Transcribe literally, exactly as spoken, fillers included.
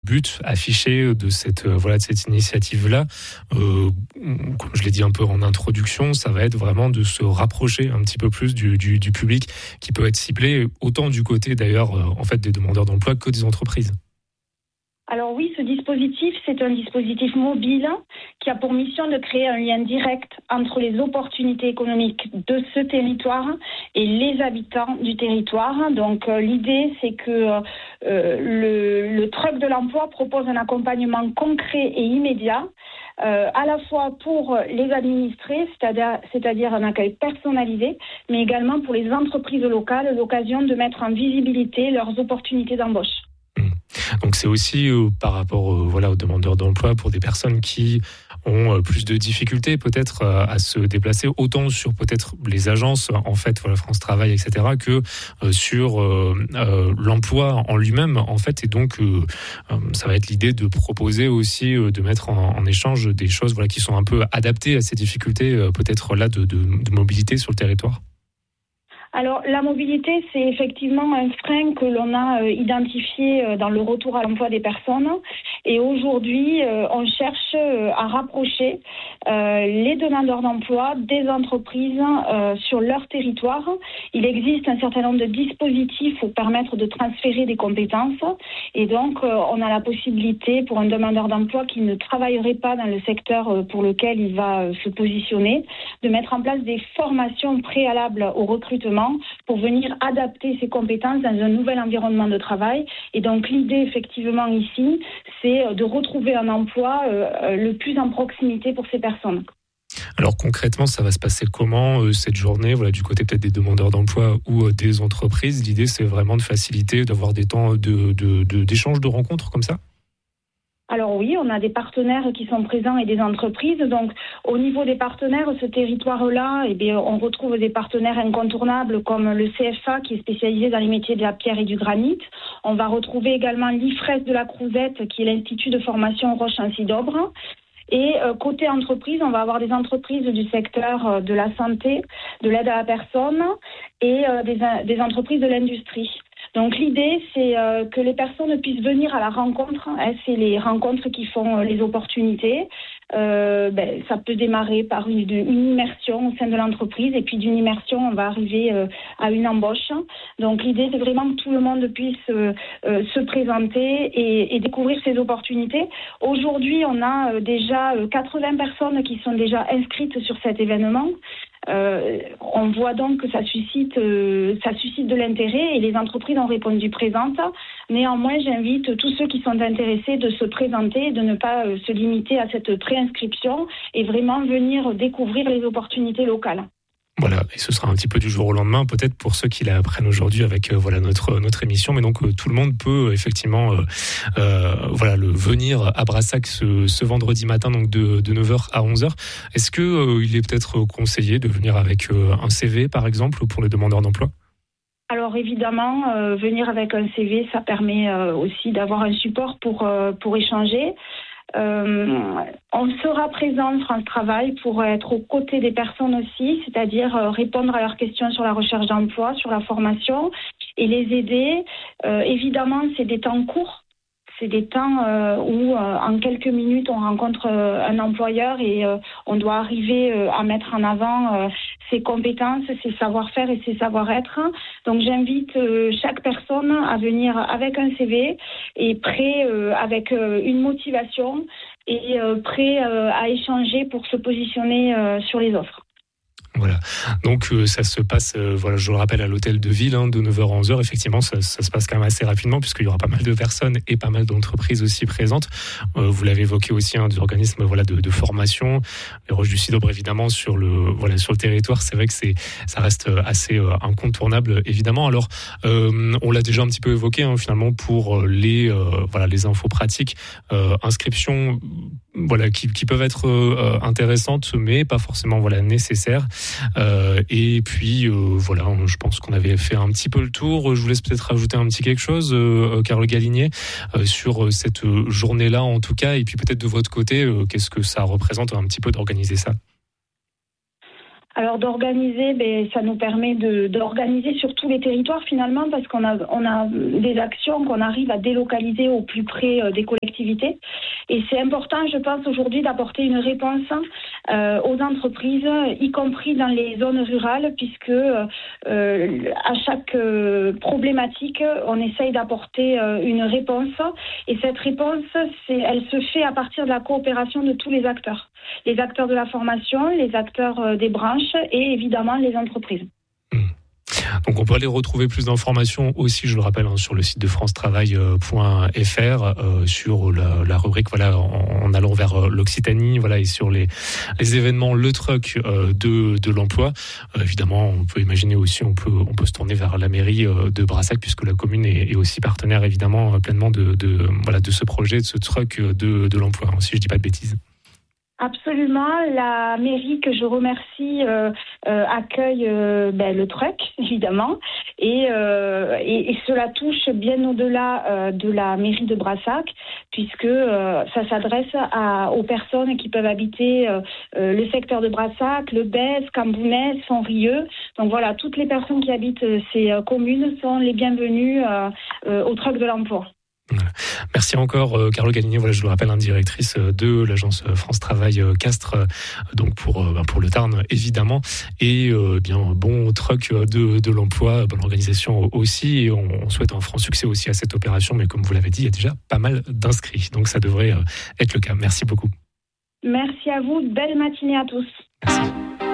but affiché de cette euh, voilà de cette initiative-là, euh, comme je l'ai dit un peu en introduction, ça va être vraiment de se rapprocher un petit peu plus du, du, du public qui peut être ciblé autant du côté d'ailleurs euh, en fait des demandeurs d'emploi que des entreprises. Alors oui, ce dispositif, c'est un dispositif mobile qui a pour mission de créer un lien direct entre les opportunités économiques de ce territoire et les habitants du territoire. Donc euh, l'idée, c'est que euh, le, le truck de l'emploi propose un accompagnement concret et immédiat, euh, à la fois pour les administrés, c'est-à-dire, c'est-à-dire un accueil personnalisé, mais également pour les entreprises locales, l'occasion de mettre en visibilité leurs opportunités d'embauche. Donc c'est aussi euh, par rapport euh, voilà aux demandeurs d'emploi pour des personnes qui ont euh, plus de difficultés peut-être euh, à se déplacer autant sur peut-être les agences en fait voilà France Travail et cetera que euh, sur euh, euh, l'emploi en lui-même en fait et donc euh, euh, ça va être l'idée de proposer aussi euh, de mettre en, en échange des choses voilà qui sont un peu adaptées à ces difficultés euh, peut-être là de, de, de mobilité sur le territoire. Alors, la mobilité, c'est effectivement un frein que l'on a euh, identifié euh, dans le retour à l'emploi des personnes. Et aujourd'hui, euh, on cherche euh, à rapprocher euh, les demandeurs d'emploi des entreprises euh, sur leur territoire. Il existe un certain nombre de dispositifs pour permettre de transférer des compétences. Et donc, euh, on a la possibilité pour un demandeur d'emploi qui ne travaillerait pas dans le secteur euh, pour lequel il va euh, se positionner, de mettre en place des formations préalables au recrutement pour venir adapter ses compétences dans un nouvel environnement de travail. Et donc l'idée effectivement ici, c'est de retrouver un emploi euh, le plus en proximité pour ces personnes. Alors concrètement, ça va se passer comment euh, cette journée, voilà, du côté peut-être des demandeurs d'emploi ou euh, des entreprises? L'idée, c'est vraiment de faciliter, d'avoir des temps de, de, de, d'échange, de rencontres comme ça? Alors oui, on a des partenaires qui sont présents et des entreprises. Donc, au niveau des partenaires, ce territoire-là, eh bien, on retrouve des partenaires incontournables comme le C F A qui est spécialisé dans les métiers de la pierre et du granit. On va retrouver également l'I F R E S de la Crouzette qui est l'Institut de formation Roche-Ancy-d'Aubre. Et euh, côté entreprise, on va avoir des entreprises du secteur euh, de la santé, de l'aide à la personne et euh, des, des entreprises de l'industrie. Donc l'idée, c'est euh, que les personnes puissent venir à la rencontre. Hein, c'est les rencontres qui font euh, les opportunités. Euh, ben, ça peut démarrer par une, une immersion au sein de l'entreprise et puis d'une immersion, on va arriver euh, à une embauche. Donc l'idée, c'est vraiment que tout le monde puisse euh, euh, se présenter et, et découvrir ces opportunités. Aujourd'hui, on a euh, déjà euh, quatre-vingts personnes qui sont déjà inscrites sur cet événement. Euh, on voit donc que ça suscite, euh, ça suscite de l'intérêt et les entreprises ont répondu présentes. Néanmoins, j'invite tous ceux qui sont intéressés de se présenter, de ne pas euh, se limiter à cette préinscription et vraiment venir découvrir les opportunités locales. Voilà, et ce sera un petit peu du jour au lendemain, peut-être pour ceux qui l'apprennent aujourd'hui avec euh, voilà notre notre émission, mais donc euh, tout le monde peut euh, effectivement euh, euh, voilà le venir à Brassac ce, ce vendredi matin, donc de, de neuf heures à onze heures. Est-ce que euh, il est peut-être conseillé de venir avec euh, un C V par exemple pour les demandeurs d'emploi? Alors évidemment, euh, venir avec un C V, ça permet euh, aussi d'avoir un support pour euh, pour échanger. Euh, on sera présent France Travail pour être aux côtés des personnes aussi, c'est-à-dire euh, répondre à leurs questions sur la recherche d'emploi, sur la formation et les aider. Euh, évidemment, c'est des temps courts. C'est des temps euh, où, euh, en quelques minutes, on rencontre euh, un employeur et euh, on doit arriver euh, à mettre en avant euh, ses compétences, ses savoir-faire et ses savoir-être. Donc, j'invite euh, chaque personne à venir avec un C V et prêt euh, avec euh, une motivation et euh, prêt euh, à échanger pour se positionner euh, sur les offres. Voilà, donc euh, ça se passe, euh, voilà, je le rappelle, à l'hôtel de ville, hein, de neuf heures à onze heures. Effectivement, ça, ça se passe quand même assez rapidement puisqu'il y aura pas mal de personnes et pas mal d'entreprises aussi présentes. Euh, vous l'avez évoqué aussi, hein, des organismes voilà de, de formation, les Roches du Cidobre évidemment sur le voilà sur le territoire. C'est vrai que c'est ça reste assez euh, incontournable évidemment. Alors euh, on l'a déjà un petit peu évoqué hein, finalement pour les euh, voilà les infos pratiques, euh, inscriptions voilà qui, qui peuvent être euh, intéressantes mais pas forcément voilà nécessaires. Euh, et puis euh, voilà, je pense qu'on avait fait un petit peu le tour. Je vous laisse peut-être rajouter un petit quelque chose, euh, Carole Galinier, euh, sur cette journée-là en tout cas, et puis peut-être de votre côté, euh, qu'est-ce que ça représente un petit peu d'organiser ça? Alors d'organiser, ben, ça nous permet de, d'organiser sur tous les territoires finalement, parce qu'on a, on a des actions qu'on arrive à délocaliser au plus près des collectivités. Et c'est important, je pense, aujourd'hui d'apporter une réponse euh, aux entreprises, y compris dans les zones rurales, puisque euh, à chaque euh, problématique, on essaye d'apporter euh, une réponse. Et cette réponse, c'est, elle se fait à partir de la coopération de tous les acteurs. Les acteurs de la formation, les acteurs euh, des branches et évidemment les entreprises. Mmh. Donc on peut aller retrouver plus d'informations aussi, je le rappelle, hein, sur le site de france travail point f r, euh, sur la, la rubrique voilà en, en allant vers l'Occitanie, voilà, et sur les, les événements Le Truc euh, de, de l'emploi. Euh, évidemment, on peut imaginer aussi, on peut, on peut se tourner vers la mairie euh, de Brassac, puisque la commune est, est aussi partenaire évidemment pleinement de, de, voilà, de ce projet, de ce Truc de, de l'emploi, hein, si je dis pas de bêtises. Absolument. La mairie, que je remercie, euh, euh, accueille euh, ben, le Truc, évidemment. Et, euh, et, et cela touche bien au-delà euh, de la mairie de Brassac, puisque euh, ça s'adresse à, aux personnes qui peuvent habiter euh, euh, le secteur de Brassac, le Bèze, Cambounès, Fonrieux. Donc voilà, toutes les personnes qui habitent ces euh, communes sont les bienvenues euh, euh, au Truc de l'emploi. Merci encore euh, Carlo Galini, voilà, je le rappelle, hein, directrice de l'agence France Travail euh, Castres, euh, donc pour euh, pour le Tarn évidemment, et euh, bien bon truc de de l'emploi, bonne organisation aussi, et on, on souhaite un franc succès aussi à cette opération, mais comme vous l'avez dit, il y a déjà pas mal d'inscrits, donc ça devrait euh, être le cas. Merci beaucoup. Merci à vous, belle matinée à tous. Merci.